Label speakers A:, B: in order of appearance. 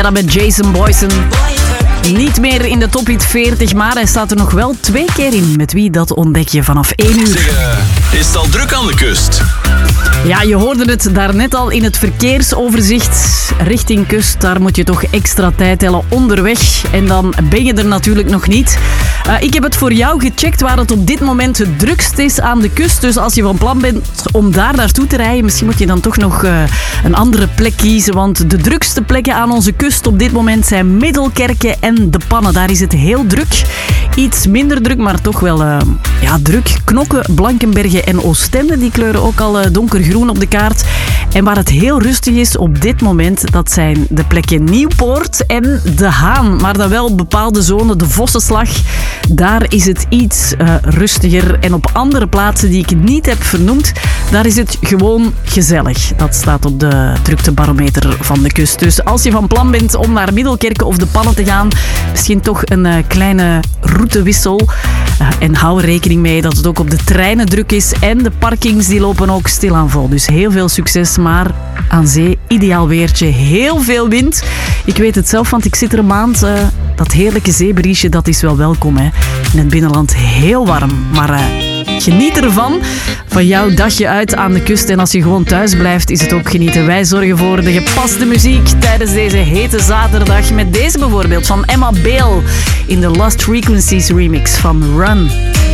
A: Dat met Jason Boysen. Niet meer in de Top Hit 40, maar hij staat er nog wel 2 keer in. Met wie, dat ontdek je vanaf 1 uur.
B: Is het al druk aan de kust?
A: Ja, je hoorde het daarnet al in het verkeersoverzicht. Richting kust, daar moet je toch extra tijd tellen onderweg. En dan ben je er natuurlijk nog niet. Ik heb het voor jou gecheckt waar het op dit moment het drukst is aan de kust. Dus als je van plan bent om daar naartoe te rijden, misschien moet je dan toch nog een andere plek kiezen. Want de drukste plekken aan onze kust op dit moment zijn Middelkerke en De Pannen. Daar is het heel druk. Iets minder druk, maar toch wel druk. Knokke, Blankenberge en Oostende, die kleuren ook al donkergroen op de kaart. En waar het heel rustig is op dit moment, dat zijn de plekken Nieuwpoort en De Haan. Maar dan wel op bepaalde zones, de Vossenslag, daar is het iets rustiger. En op andere plaatsen die ik niet heb vernoemd, daar is het gewoon gezellig. Dat staat op de druktebarometer van de kust. Dus als je van plan bent om naar Middelkerke of De Pannen te gaan, misschien toch een kleine routewissel. En hou er rekening mee dat het ook op de treinen druk is. En de parkings die lopen ook stilaan vol. Dus heel veel succes, maar aan zee, ideaal weertje, heel veel wind. Ik weet het zelf, want ik zit er een maand. Dat heerlijke zeeberiesje, dat is wel welkom. Hè. In het binnenland heel warm, maar geniet ervan. Van jouw dagje uit aan de kust. En als je gewoon thuis blijft, is het ook genieten. Wij zorgen voor de gepaste muziek tijdens deze hete zaterdag. Met deze bijvoorbeeld van Emma Bale in de Lost Frequencies remix van Run.